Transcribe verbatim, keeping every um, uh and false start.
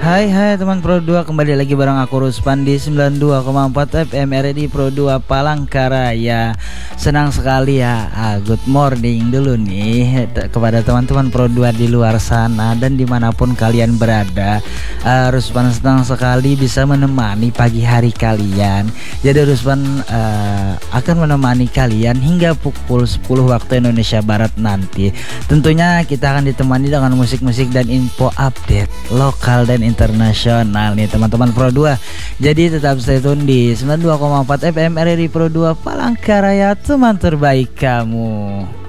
Hai hai teman Pro dua, kembali lagi bareng aku Ruspan di sembilan puluh dua koma empat F M R D Pro dua Palangkaraya. Senang sekali ya, ah, good morning dulu nih kepada teman-teman Pro dua di luar sana dan dimanapun kalian berada. uh, Ruspan senang sekali bisa menemani pagi hari kalian. Jadi Ruspan uh, akan menemani kalian hingga pukul sepuluh waktu Indonesia Barat nanti. Tentunya kita akan ditemani dengan musik-musik dan info update lokal dan internasional nih teman-teman Pro dua. Jadi tetap stay tune di sembilan puluh dua koma empat F M R R I Pro dua Palangkaraya, teman terbaik kamu.